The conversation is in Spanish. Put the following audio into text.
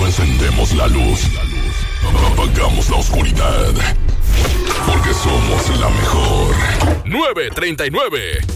No encendemos la luz, apagamos la oscuridad, porque somos la mejor. 9:39.